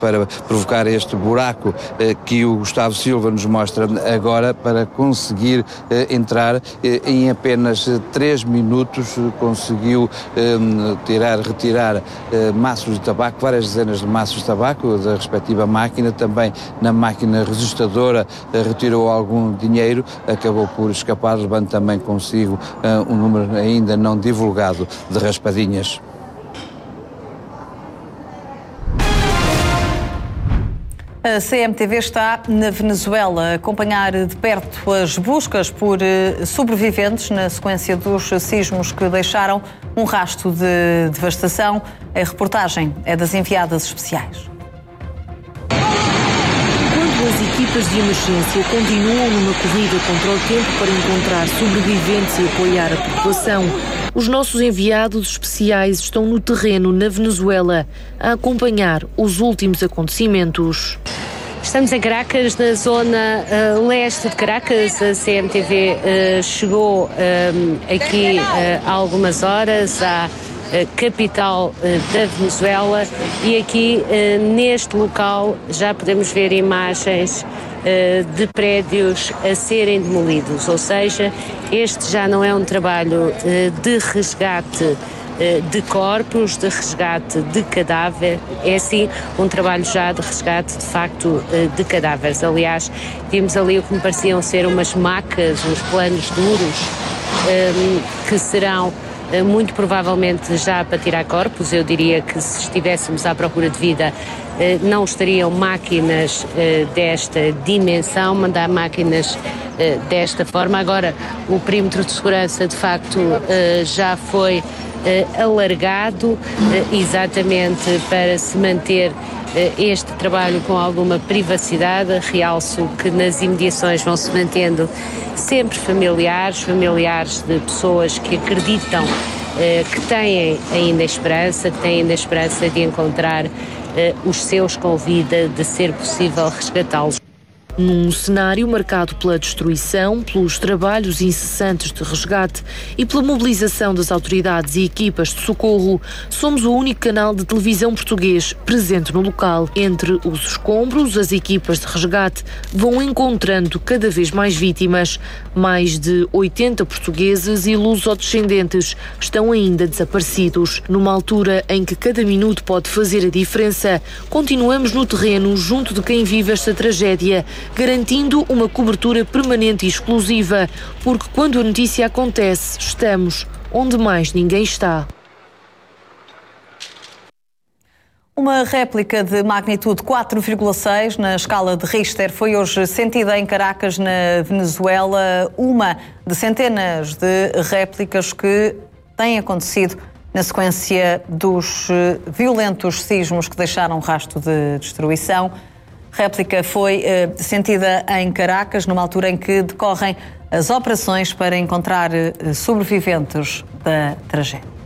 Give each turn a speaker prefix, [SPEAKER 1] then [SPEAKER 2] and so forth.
[SPEAKER 1] para provocar este buraco que o Gustavo Silva nos mostra agora, para conseguir entrar em apenas 3 minutos, conseguiu retirar maços de tabaco, várias dezenas de maços de tabaco da respectiva máquina. Também na máquina registradora retirou algum dinheiro, acabou por escapar, levando também consigo um número ainda não divulgado de raspadinhas.
[SPEAKER 2] A CMTV está na Venezuela a acompanhar de perto as buscas por sobreviventes na sequência dos sismos que deixaram um rastro de devastação. A reportagem é das enviadas especiais.
[SPEAKER 3] Enquanto as equipas de emergência continuam numa corrida contra o tempo para encontrar sobreviventes e apoiar a população, os nossos enviados especiais estão no terreno na Venezuela a acompanhar os últimos acontecimentos.
[SPEAKER 4] Estamos em Caracas, na zona leste de Caracas. A CMTV chegou aqui há algumas horas à capital da Venezuela e aqui neste local já podemos ver imagens de prédios a serem demolidos, ou seja, este já não é um trabalho de resgate de corpos, de resgate de cadáver, é sim um trabalho já de resgate de facto de cadáveres. Aliás, vimos ali o que me pareciam ser umas macas, uns planos duros que serão muito provavelmente já para tirar corpos. Eu diria que se estivéssemos à procura de vida não estariam máquinas desta dimensão, mandar máquinas desta forma. Agora o perímetro de segurança de facto já foi alargado exatamente para se manter este trabalho com alguma privacidade. Realço que nas imediações vão se mantendo sempre familiares de pessoas que acreditam que têm ainda esperança, de encontrar os seus com vida, de ser possível resgatá-los.
[SPEAKER 3] Num cenário marcado pela destruição, pelos trabalhos incessantes de resgate e pela mobilização das autoridades e equipas de socorro, somos o único canal de televisão português presente no local. Entre os escombros, as equipas de resgate vão encontrando cada vez mais vítimas. Mais de 80 portugueses e lusodescendentes estão ainda desaparecidos. Numa altura em que cada minuto pode fazer a diferença, continuamos no terreno junto de quem vive esta tragédia, garantindo uma cobertura permanente e exclusiva, porque quando a notícia acontece, estamos onde mais ninguém está.
[SPEAKER 2] Uma réplica de magnitude 4,6 na escala de Richter foi hoje sentida em Caracas, na Venezuela, uma de centenas de réplicas que têm acontecido na sequência dos violentos sismos que deixaram rastro de destruição. A réplica foi sentida em Caracas, numa altura em que decorrem as operações para encontrar sobreviventes da tragédia.